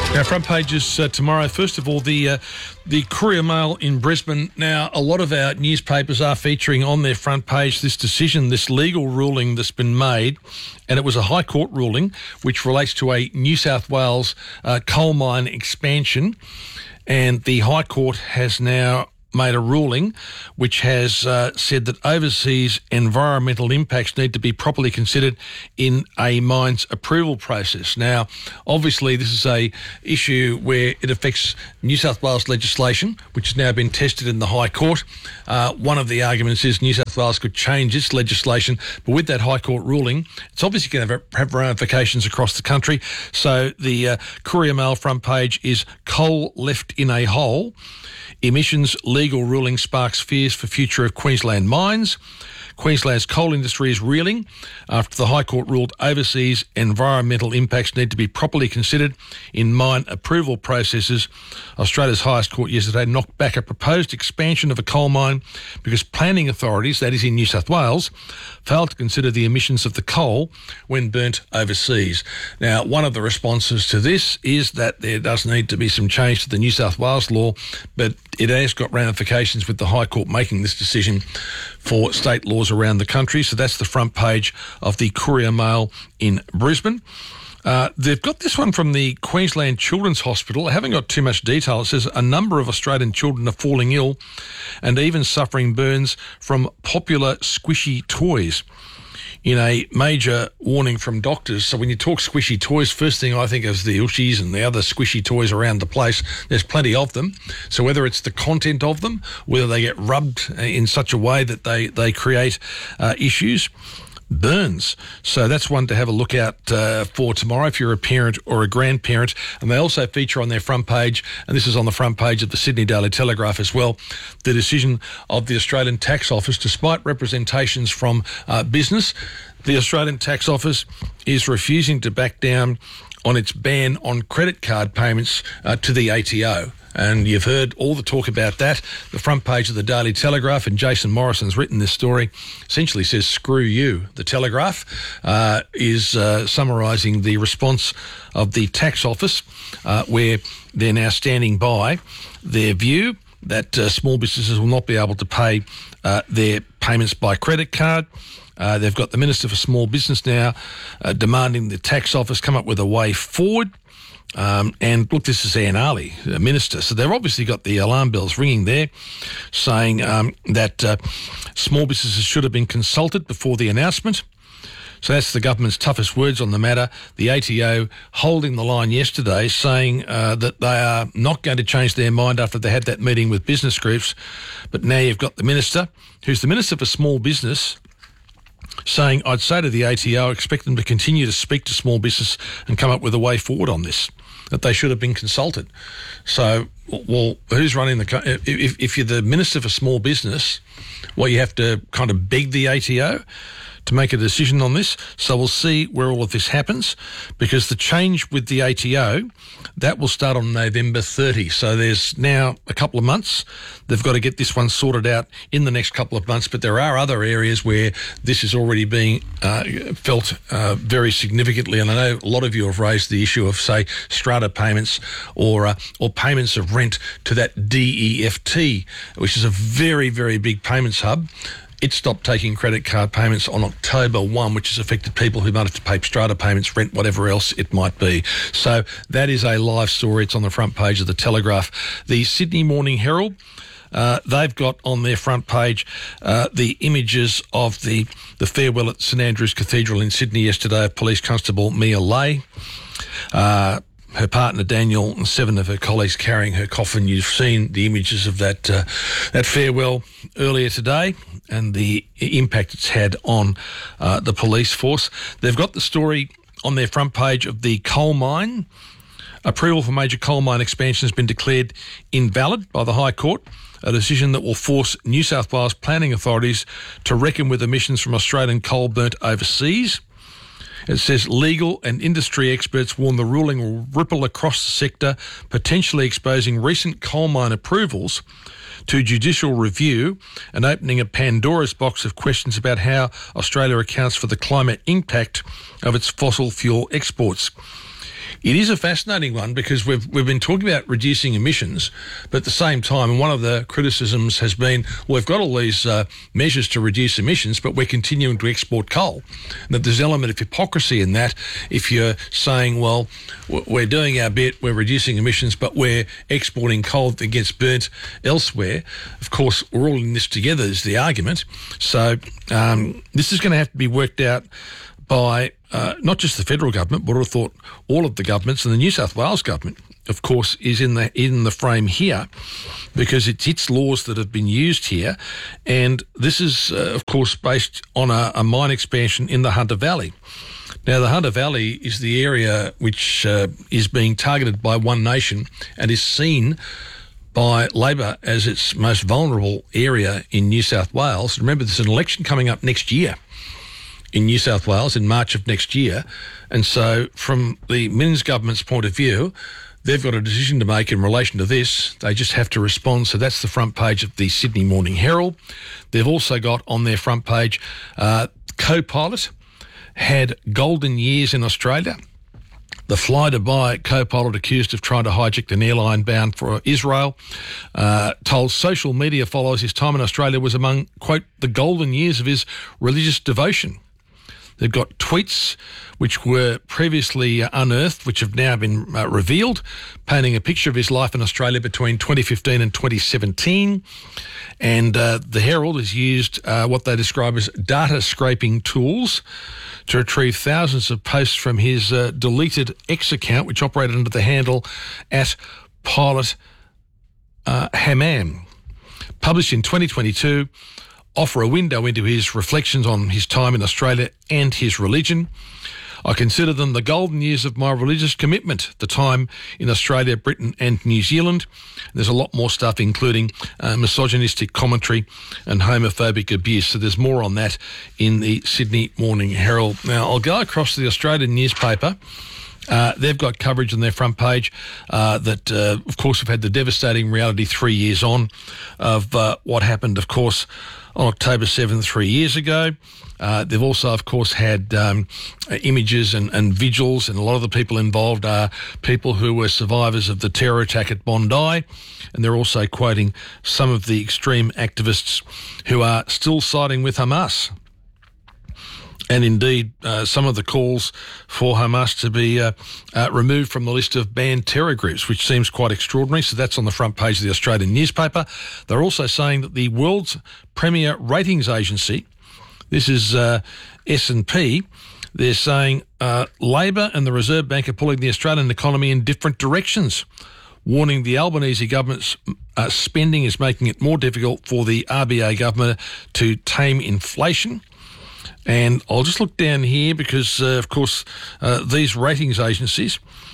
Our front pages tomorrow. First of all, the Courier Mail in Brisbane. Now, a lot of our newspapers are featuring on their front page this decision, this legal ruling that's been made, and it was a High Court ruling which relates to a New South Wales coal mine expansion, and the High Court has now made a ruling which has said that overseas environmental impacts need to be properly considered in a mine's approval process. Now, obviously, this is a issue where it affects New South Wales legislation, which has now been tested in the High Court. One of the arguments is New South Wales could change its legislation, but with that High Court ruling, it's obviously going to have ramifications across the country. So the Courier Mail front page is Coal Left in a Hole. Emissions legal ruling sparks fears for future of Queensland mines. Queensland's coal industry is reeling after the High Court ruled overseas environmental impacts need to be properly considered in mine approval processes. Australia's highest court yesterday knocked back a proposed expansion of a coal mine because planning authorities, that is in New South Wales, failed to consider the emissions of the coal when burnt overseas. Now, one of the responses to this is that there does need to be some change to the New South Wales law, but it has got ramifications with the High Court making this decision for state laws around the country. So that's the front page of the Courier Mail in Brisbane. They've got this one from the Queensland Children's Hospital. I haven't got too much detail. It says a number of Australian children are falling ill and even suffering burns from popular squishy toys, in a major warning from doctors. So when you talk squishy toys, first thing I think is the Ushies and the other squishy toys around the place. There's plenty of them. So whether it's the content of them, whether they get rubbed in such a way that they create issues, burns. So that's one to have a look out for tomorrow if you're a parent or a grandparent. And they also feature on their front page, and this is on the front page of the Sydney Daily Telegraph as well, the decision of the Australian Tax Office. Despite representations from business, the Australian Tax Office is refusing to back down on its ban on credit card payments to the ATO. And you've heard all the talk about that. The front page of the Daily Telegraph, and Jason Morrison's written this story, essentially says, screw you. The Telegraph is summarising the response of the Tax Office, where they're now standing by their view that small businesses will not be able to pay their payments by credit card. They've got the Minister for Small Business now demanding the Tax Office come up with a way forward. And look, this is Anne Aly, the Minister. So they've obviously got the alarm bells ringing there, saying that small businesses should have been consulted before the announcement. So that's the government's toughest words on the matter. The ATO holding the line yesterday, saying that they are not going to change their mind after they had that meeting with business groups. But now you've got the Minister, who's the Minister for Small Business, saying, I'd say to the ATO, expect them to continue to speak to small business and come up with a way forward on this, that they should have been consulted. So, well, who's running the... If you're the Minister for Small Business, well, you have to kind of beg the ATO to make a decision on this. So we'll see where all of this happens, because the change with the ATO, that will start on November 30. So there's now a couple of months. They've got to get this one sorted out in the next couple of months. But there are other areas where this is already being felt very significantly. And I know a lot of you have raised the issue of, say, strata payments or payments of rent to that DEFT, which is a very, very big payments hub. It stopped taking credit card payments on October 1, which has affected people who might have to pay strata payments, rent, whatever else it might be. So that is a live story. It's on the front page of the Telegraph. The Sydney Morning Herald, they've got on their front page the images of the farewell at St Andrew's Cathedral in Sydney yesterday of Police Constable Mia Lay. Her partner Daniel and 7 of her colleagues carrying her coffin. You've seen the images of that farewell earlier today and the impact it's had on the police force. They've got the story on their front page of the coal mine. Approval for major coal mine expansion has been declared invalid by the High Court, a decision that will force New South Wales planning authorities to reckon with emissions from Australian coal burnt overseas. It says legal and industry experts warn the ruling will ripple across the sector, potentially exposing recent coal mine approvals to judicial review and opening a Pandora's box of questions about how Australia accounts for the climate impact of its fossil fuel exports. It is a fascinating one because we've been talking about reducing emissions, but at the same time, and one of the criticisms has been, well, we've got all these measures to reduce emissions, but we're continuing to export coal. And that there's an element of hypocrisy in that if you're saying, well, we're doing our bit, we're reducing emissions, but we're exporting coal that gets burnt elsewhere. Of course, we're all in this together is the argument. So this is going to have to be worked out by not just the federal government, but I thought all of the governments, and the New South Wales government, of course, is in the frame here because it's its laws that have been used here. And this is, of course, based on a mine expansion in the Hunter Valley. Now, the Hunter Valley is the area which is being targeted by One Nation and is seen by Labor as its most vulnerable area in New South Wales. Remember, there's an election coming up next year in New South Wales in March of next year. And so from the Minns government's point of view, they've got a decision to make in relation to this. They just have to respond. So that's the front page of the Sydney Morning Herald. They've also got on their front page, co-pilot had golden years in Australia. The Fly Dubai co-pilot accused of trying to hijack an airline bound for Israel told social media followers his time in Australia was among, quote, the golden years of his religious devotion. They've got tweets which were previously unearthed, which have now been revealed, painting a picture of his life in Australia between 2015 and 2017. And the Herald has used what they describe as data scraping tools to retrieve thousands of posts from his deleted X account, which operated under the handle at Pilot Hammam. Published in 2022, offer a window into his reflections on his time in Australia and his religion. I consider them the golden years of my religious commitment, the time in Australia, Britain and New Zealand. There's a lot more stuff, including misogynistic commentary and homophobic abuse. So there's more on that in the Sydney Morning Herald. Now, I'll go across to the Australian newspaper. They've got coverage on their front page that, of course, have had the devastating reality 3 years on of what happened, of course, on October 7th 3 years ago. They've also, of course, had images and vigils, and a lot of the people involved are people who were survivors of the terror attack at Bondi, and they're also quoting some of the extreme activists who are still siding with Hamas. And indeed, some of the calls for Hamas to be removed from the list of banned terror groups, which seems quite extraordinary. So that's on the front page of the Australian newspaper. They're also saying that the world's premier ratings agency, this is S&P, they're saying Labor and the Reserve Bank are pulling the Australian economy in different directions, warning the Albanese government's spending is making it more difficult for the RBA government to tame inflation. And I'll just look down here because, of course, these ratings agencies,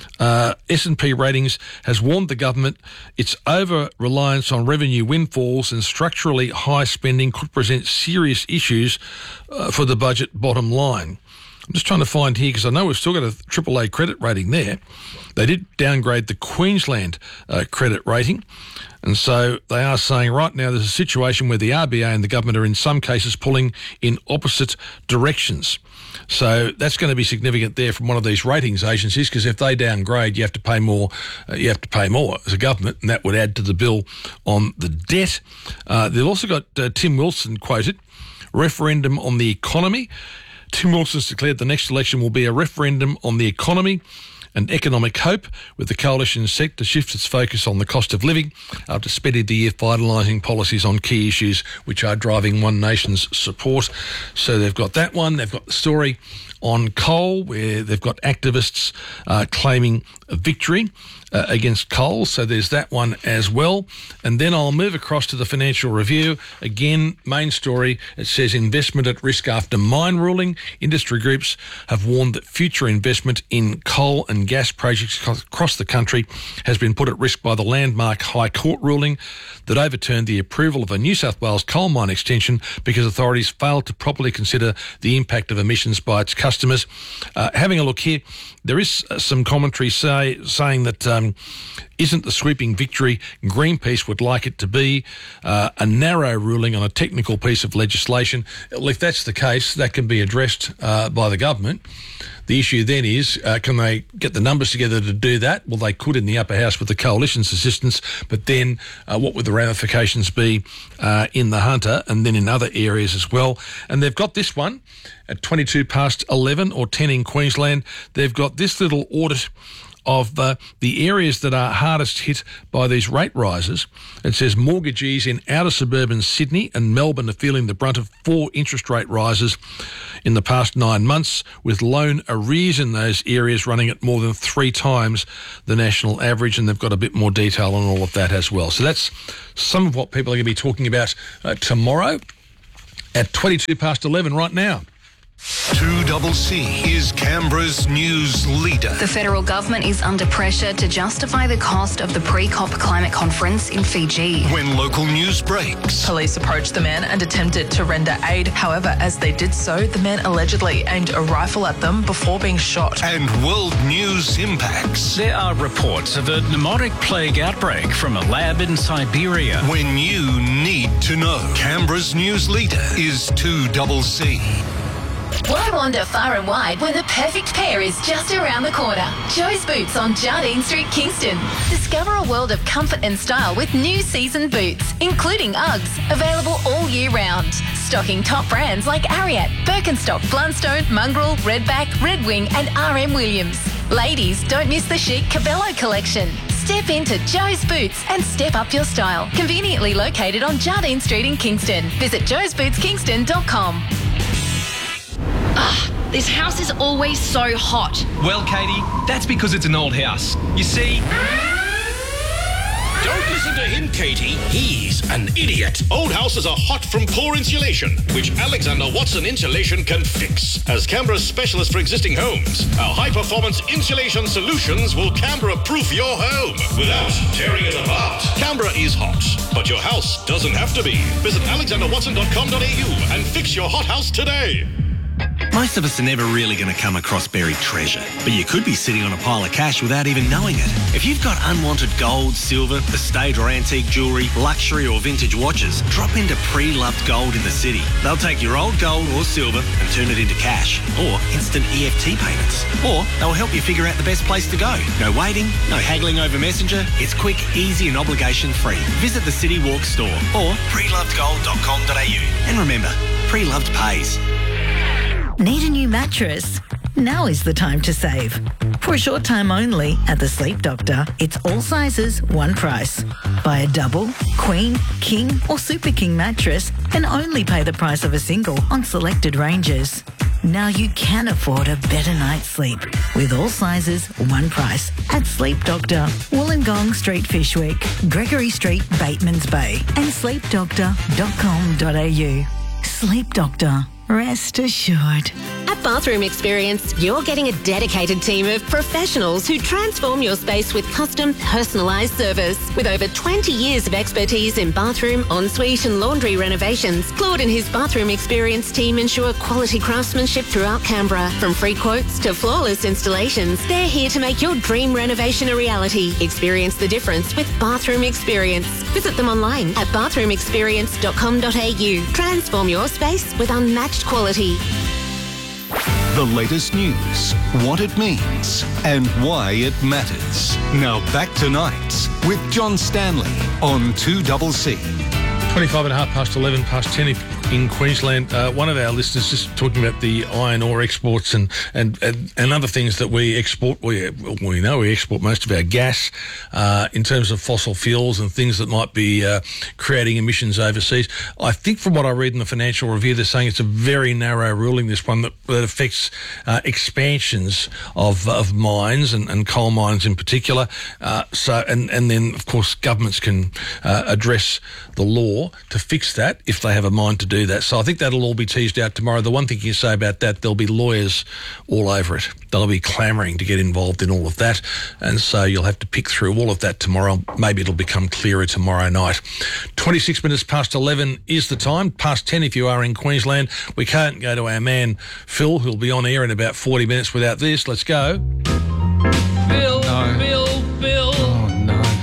S&P Ratings has warned the government its over-reliance on revenue windfalls and structurally high spending could present serious issues for the budget bottom line. I'm just trying to find here because I know we've still got a AAA credit rating there. They did downgrade the Queensland credit rating. And so they are saying right now there's a situation where the RBA and the government are in some cases pulling in opposite directions. So that's going to be significant there from one of these ratings agencies, because if they downgrade, you have to pay more. You have to pay more as a government, and that would add to the bill on the debt. They've also got Tim Wilson quoted, referendum on the economy. Tim Wilson's declared the next election will be a referendum on the economy and economic hope, with the coalition set to shift its focus on the cost of living after spending the year finalising policies on key issues which are driving One Nation's support. So they've got that one. They've got the story on coal, where they've got activists claiming a victory against coal. So there's that one as well. And then I'll move across to the Financial Review. Again, main story, it says investment at risk after mine ruling. Industry groups have warned that future investment in coal and gas projects across the country has been put at risk by the landmark High Court ruling that overturned the approval of a New South Wales coal mine extension because authorities failed to properly consider the impact of emissions by its customers. Having a look here, there is some commentary saying that isn't the sweeping victory Greenpeace would like it to be, a narrow ruling on a technical piece of legislation. Well, if that's the case, that can be addressed by the government. The issue then is, can they get the numbers together to do that? Well, they could in the upper house with the coalition's assistance, but then what would the ramifications be in the Hunter and then in other areas as well? And they've got this one at 22 past 11 or 10 in Queensland. They've got this little audit of the areas that are hardest hit by these rate rises. It says mortgagees in outer suburban Sydney and Melbourne are feeling the brunt of 4 interest rate rises in the past 9 months, with loan arrears in those areas running at more than 3 times the national average, and they've got a bit more detail on all of that as well. So that's some of what people are going to be talking about tomorrow at 22 past 11 right now. 2CC is Canberra's news leader. The federal government is under pressure to justify the cost of the pre-COP climate conference in Fiji. When local news breaks. Police approached the men and attempted to render aid. However, as they did so, the men allegedly aimed a rifle at them before being shot. And world news impacts. There are reports of a pneumotic plague outbreak from a lab in Siberia. When you need to know. Canberra's news leader is 2CC. Why wander far and wide when the perfect pair is just around the corner? Joe's Boots on Jardine Street, Kingston. Discover a world of comfort and style with new season boots, including Uggs, available all year round. Stocking top brands like Ariat, Birkenstock, Blundstone, Mongrel, Redback, Red Wing and RM Williams. Ladies, don't miss the chic Cabello collection. Step into Joe's Boots and step up your style. Conveniently located on Jardine Street in Kingston. Visit joesbootskingston.com. This house is always so hot. Well, Katie, that's because it's an old house. You see... Don't listen to him, Katie. He's an idiot. Old houses are hot from poor insulation, which Alexander Watson Insulation can fix. As Canberra's specialist for existing homes, our high-performance insulation solutions will Canberra-proof your home without tearing it apart. Canberra is hot, but your house doesn't have to be. Visit alexanderwatson.com.au and fix your hot house today. Most of us are never really going to come across buried treasure, but you could be sitting on a pile of cash without even knowing it. If you've got unwanted gold, silver, estate or antique jewellery, luxury or vintage watches, drop into Pre-Loved Gold in the city. They'll take your old gold or silver and turn it into cash or instant EFT payments. Or they'll help you figure out the best place to go. No waiting, no haggling over Messenger. It's quick, easy and obligation free. Visit the City Walk store or prelovedgold.com.au. And remember, Pre-Loved pays. Need a new mattress? Now is the time to save. For a short time only at the Sleep Doctor, it's all sizes, one price. Buy a double, queen, king or super king mattress and only pay the price of a single on selected ranges. Now you can afford a better night's sleep with all sizes, one price at Sleep Doctor, Wollongong Street, Fishwick, Gregory Street, Batemans Bay and sleepdoctor.com.au. Sleep Doctor. Rest assured. At Bathroom Experience, you're getting a dedicated team of professionals who transform your space with custom, personalised service. With over 20 years of expertise in bathroom, ensuite and laundry renovations, Claude and his Bathroom Experience team ensure quality craftsmanship throughout Canberra. From free quotes to flawless installations, they're here to make your dream renovation a reality. Experience the difference with Bathroom Experience. Visit them online at bathroomexperience.com.au. Transform your space with unmatched quality. The latest news, what it means, and why it matters. Now back to Nights with John Stanley on 2CC. 25 and a half past 11 past 10 in Queensland. One of our listeners just talking about the iron ore exports and other things that we export. We know we export most of our gas in terms of fossil fuels and things that might be creating emissions overseas. I think from what I read in the Financial Review, they're saying it's a very narrow ruling, this one, that affects expansions of mines and coal mines in particular. And then, of course, governments can address the law to fix that if they have a mind to do that. So I think that'll all be teased out tomorrow. The one thing you can say about that, there'll be lawyers all over it. They'll be clamouring to get involved in all of that. And so you'll have to pick through all of that tomorrow. Maybe it'll become clearer tomorrow night. 26 minutes past 11 is the time. Past 10 if you are in Queensland. We can't go to our man Phil, who'll be on air in about 40 minutes without this. Let's go. Bill. Oh, no.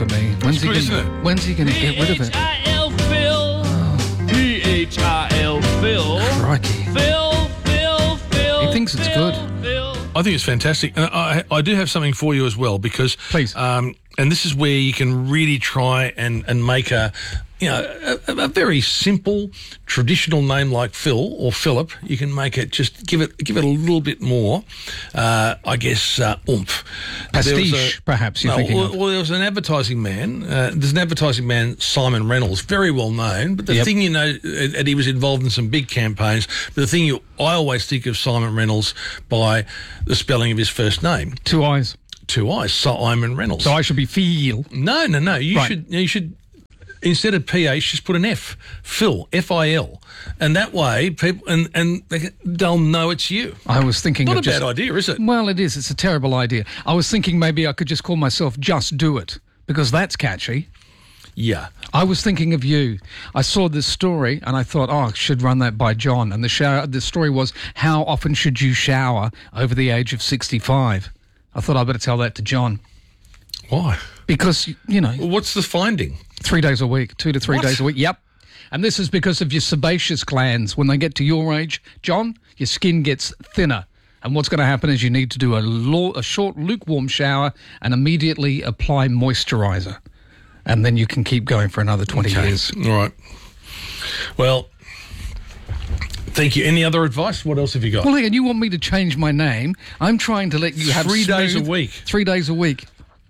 for me. When's he going to get rid of it? P-H-I-L Phil. P-H-I-L Phil. Crikey. Phil. He thinks it's good. I think it's fantastic. And I do have something for you as well, because... Please. And this is where you can really try and make a very simple, traditional name like Phil or Philip. You can make it, just give it a little bit more, I guess, oomph. Pastiche, perhaps, you're thinking of. Well, there was an advertising man. There's an advertising man, Simon Reynolds, very well known. But the thing, and he was involved in some big campaigns. But the thing I always think of Simon Reynolds by the spelling of his first name. Two I's. Simon Reynolds. So I should be Phil. No. You should. Instead of PH, just put an F. Phil, F-I-L. And that way, people, and they'll know it's you. I was thinking Not of a bad idea, is it? Well, it is. It's a terrible idea. I was thinking maybe I could just call myself Just Do It, because that's catchy. Yeah. I was thinking of you. I saw this story and I thought, I should run that by John. And the story was, how often should you shower over the age of 65? I thought I'd better tell that to John. Why? Because, What's the finding? 3 days a week, 2 to 3 days a week. Yep. And this is because of your sebaceous glands. When they get to your age, John, your skin gets thinner. And what's going to happen is you need to do a short lukewarm shower and immediately apply moisturiser. And then you can keep going for another 20 years. All right. Well, thank you. Any other advice? What else have you got? Well, and you want me to change my name. I'm trying to let you have 3 days a week. 3 days a week.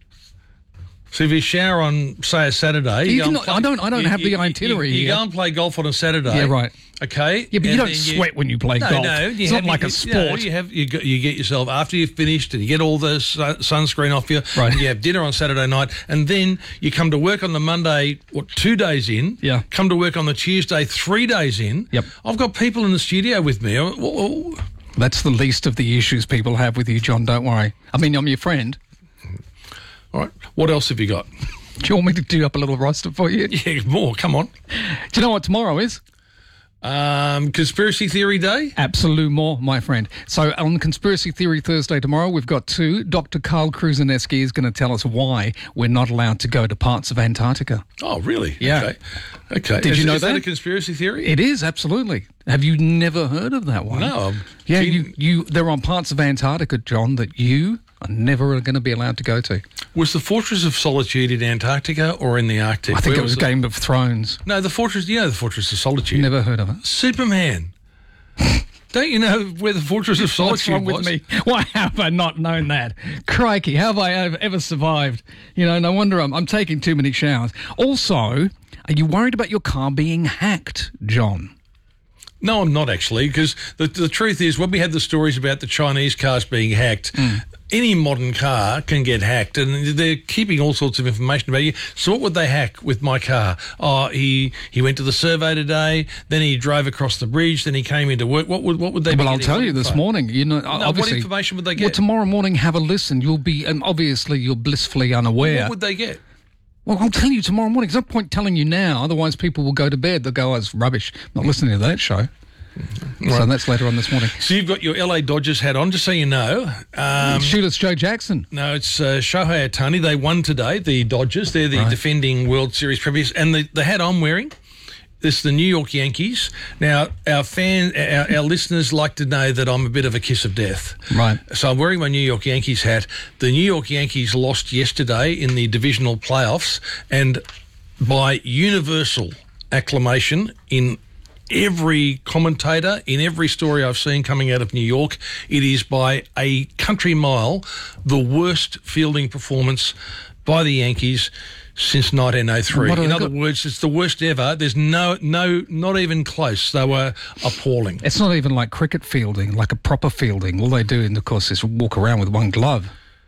So if you shower on, say, a Saturday... I don't have the itinerary You here. go and play golf on a Saturday. Yeah, right. Okay? Yeah, but you don't sweat when you play golf. No, it's not like a sport. You get yourself, after you've finished and you get all the sunscreen off you, right. And you have dinner on Saturday night, and then you come to work on the Monday, 2 days in, come to work on the Tuesday, 3 days in. Yep. I've got people in the studio with me. That's the least of the issues people have with you, John, don't worry. I mean, I'm your friend. All right. What else have you got? Do you want me to do up a little roster for you? Yeah, more. Come on. Do you know what tomorrow is? Conspiracy Theory Day? Absolute more, my friend. So on Conspiracy Theory Thursday tomorrow, we've got two. Dr. Carl Kruzaneski is going to tell us why we're not allowed to go to parts of Antarctica. Oh, really? Yeah. Okay. Did you know is that a conspiracy theory? It is, absolutely. Have you never heard of that one? No. Yeah, there are parts of Antarctica, John, that you are never going to be allowed to go to. Was the Fortress of Solitude in Antarctica or in the Arctic? I think it was Game of Thrones. No, the Fortress of Solitude. Never heard of it. Superman. Don't you know where the Fortress of Solitude was? What's wrong with me? Why have I not known that? Crikey, how have I ever survived? No wonder I'm taking too many showers. Also, are you worried about your car being hacked, John? No, I'm not actually, because the truth is, when we had the stories about the Chinese cars being hacked, any modern car can get hacked, and they're keeping all sorts of information about you. So what would they hack with my car? Oh, he went to the survey today, then he drove across the bridge, then he came into work. What would they? Well, I'll tell you this morning. What information would they get? Well, tomorrow morning, have a listen. You'll be, and obviously you're blissfully unaware. What would they get? Well, I'll tell you tomorrow morning. There's no point telling you now, otherwise people will go to bed. They'll go, it's rubbish. I'm not listening to that show. Right. So that's later on this morning. So you've got your LA Dodgers hat on, just so you know. Shoot, it's Joe Jackson. No, it's Shohei Ohtani. They won today, the Dodgers. They're the defending World Series premiers. And the hat I'm wearing, this is the New York Yankees. Now, our listeners like to know that I'm a bit of a kiss of death. Right. So I'm wearing my New York Yankees hat. The New York Yankees lost yesterday in the divisional playoffs, and by universal acclamation in every commentator, in every story I've seen coming out of New York, it is by a country mile the worst fielding performance by the Yankees since 1903. In other words, it's the worst ever. There's not even close. They were appalling. It's not even like cricket fielding, like a proper fielding. All they do, of course, is walk around with one glove.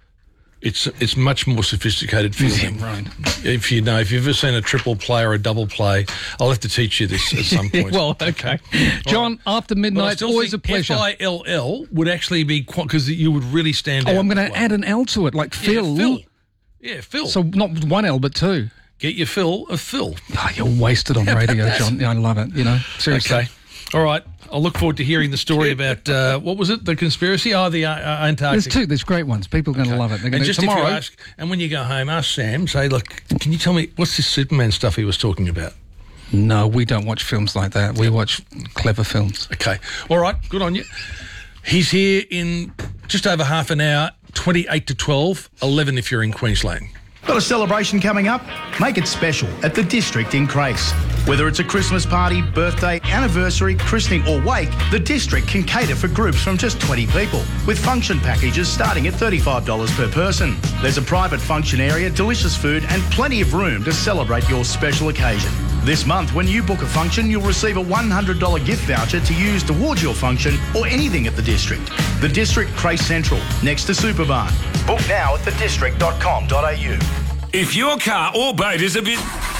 It's much more sophisticated fielding. Yeah, right. If you've ever seen a triple play or a double play, I'll have to teach you this at some point. Well, okay. John, after midnight, it's always a pleasure. FILL would actually be, because you would really stand out. Oh, I'm going to add an L to it, like Phil. Yeah, Phil. Yeah, Phil. So not one L, but two. Get your fill of Phil. Oh, you're wasted on radio, John. Yeah, I love it, seriously. Okay. All right. I'll look forward to hearing the story about, what was it, the conspiracy? Oh, the Antarctic. There's two. There's great ones. People are going to love it. They're going to tomorrow. If you ask, and when you go home, ask Sam, say, look, can you tell me, what's this Superman stuff he was talking about? No, we don't watch films like that. We watch clever films. Okay. All right. Good on you. He's here in just over half an hour, 28 to 12, 11 if you're in Queensland. Got a celebration coming up? Make it special at the District in Crace. Whether it's a Christmas party, birthday, anniversary, christening or wake, the District can cater for groups from just 20 people, with function packages starting at $35 per person. There's a private function area, delicious food and plenty of room to celebrate your special occasion. This month, when you book a function, you'll receive a $100 gift voucher to use towards your function or anything at the District. The District Crace Central, next to Superbarn. Book now at thedistrict.com.au. If your car or boat is a bit